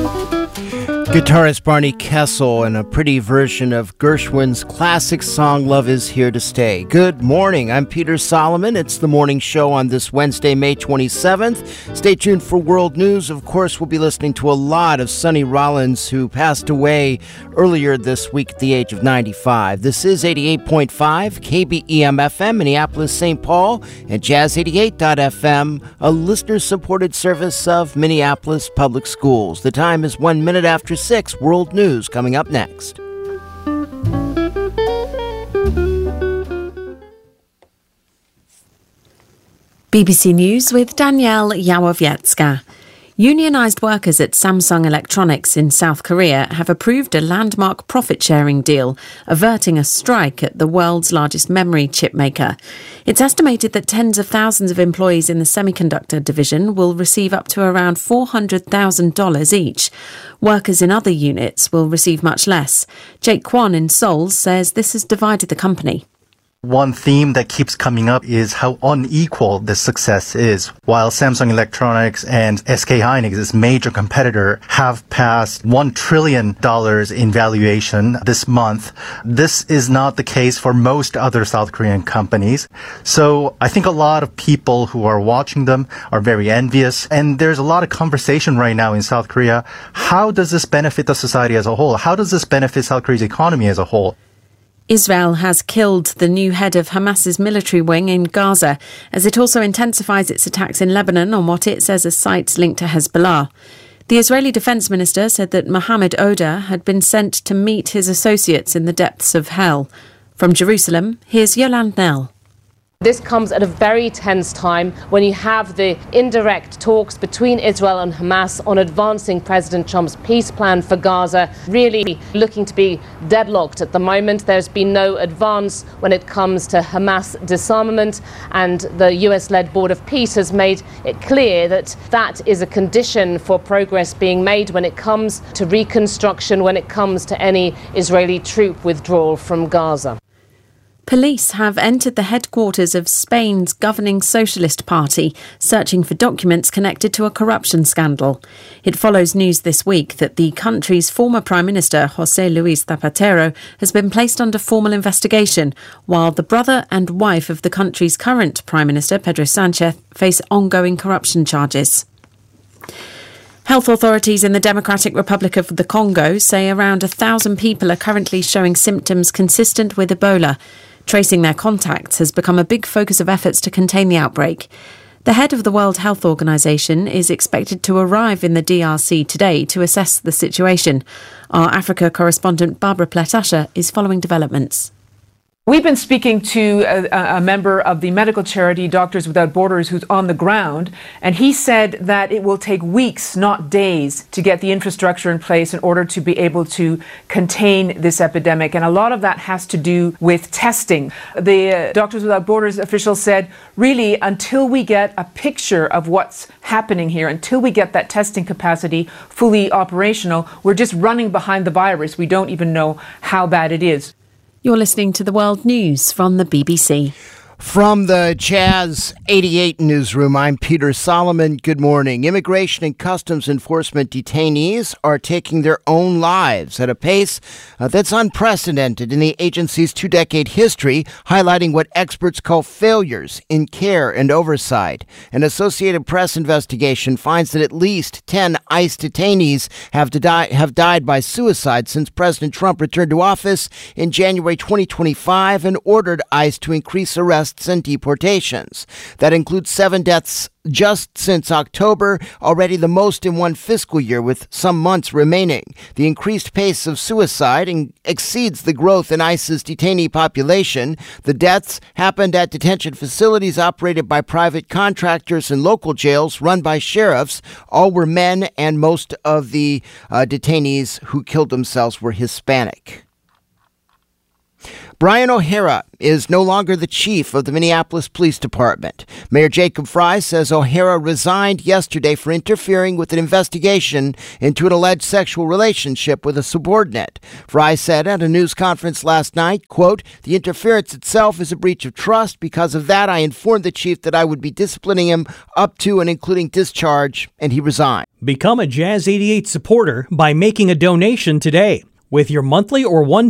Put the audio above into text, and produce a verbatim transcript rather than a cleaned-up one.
Guitarist Barney Kessel and a pretty version of Gershwin's classic song Love Is Here to Stay. Good morning, I'm Peter Solomon. It's the morning show on this Wednesday, May twenty-seventh. Stay tuned for world news. Of course, we'll be listening to a lot of Sonny Rollins, who passed away earlier this week at the age of ninety-five. This is eighty-eight point five K B E M F M, Minneapolis, Saint Paul, and Jazz eighty-eight dot F M, a listener-supported service of Minneapolis Public Schools. The time is one minute after six. World news coming up next. B B C News with Danielle Yawowiecka. Unionised workers at Samsung Electronics in South Korea have approved a landmark profit-sharing deal, averting a strike at the world's largest memory chip maker. It's estimated that tens of thousands of employees in the semiconductor division will receive up to around four hundred thousand dollars each. Workers in other units will receive much less. Jake Kwon in Seoul says this has divided the company. One theme that keeps coming up is how unequal the success is. While Samsung Electronics and S K Hynix, its major competitor, have passed one trillion dollars in valuation this month, this is not the case for most other South Korean companies. So I think a lot of people who are watching them are very envious. And there's a lot of conversation right now in South Korea. How does this benefit the society as a whole? How does this benefit South Korea's economy as a whole? Israel has killed the new head of Hamas's military wing in Gaza, as it also intensifies its attacks in Lebanon on what it says are sites linked to Hezbollah. The Israeli defense minister said that Mohammed Oda had been sent to meet his associates in the depths of hell. From Jerusalem, here's Yolande Nell. This comes at a very tense time when you have the indirect talks between Israel and Hamas on advancing President Trump's peace plan for Gaza, really looking to be deadlocked at the moment. There's been no advance when it comes to Hamas disarmament, and the U S-led Board of Peace has made it clear that that is a condition for progress being made when it comes to reconstruction, when it comes to any Israeli troop withdrawal from Gaza. Police have entered the headquarters of Spain's governing Socialist Party, searching for documents connected to a corruption scandal. It follows news this week that the country's former Prime Minister, José Luis Zapatero, has been placed under formal investigation, while the brother and wife of the country's current Prime Minister, Pedro Sánchez, face ongoing corruption charges. Health authorities in the Democratic Republic of the Congo say around a thousand people are currently showing symptoms consistent with Ebola. Tracing their contacts has become a big focus of efforts to contain the outbreak. The head of the World Health Organization is expected to arrive in the D R C today to assess the situation. Our Africa correspondent Barbara Pletasha is following developments. We've been speaking to a, a member of the medical charity Doctors Without Borders who's on the ground, and he said that it will take weeks, not days, to get the infrastructure in place in order to be able to contain this epidemic. And a lot of that has to do with testing. The uh, Doctors Without Borders official said, really, until we get a picture of what's happening here, until we get that testing capacity fully operational, we're just running behind the virus. We don't even know how bad it is. You're listening to the World News from the B B C. From the Jazz eighty-eight newsroom, I'm Peter Solomon. Good morning. Immigration and Customs Enforcement detainees are taking their own lives at a pace uh, that's unprecedented in the agency's two-decade history, highlighting what experts call failures in care and oversight. An Associated Press investigation finds that at least ten ICE detainees have, to die, have died by suicide since President Trump returned to office in January twenty twenty-five and ordered ICE to increase arrests and deportations. That includes seven deaths just since October, already the most in one fiscal year with some months remaining. The increased pace of suicide exceeds the growth in ICE's detainee population. The deaths happened at detention facilities operated by private contractors and local jails run by sheriffs. All were men, and most of the uh, detainees who killed themselves were Hispanic. Brian O'Hara is no longer the chief of the Minneapolis Police Department. Mayor Jacob Frey says O'Hara resigned yesterday for interfering with an investigation into an alleged sexual relationship with a subordinate. Frey said at a news conference last night, quote, "The interference itself is a breach of trust. Because of that, I informed the chief that I would be disciplining him up to and including discharge, and he resigned." Become a Jazz eighty-eight supporter by making a donation today. With your monthly or one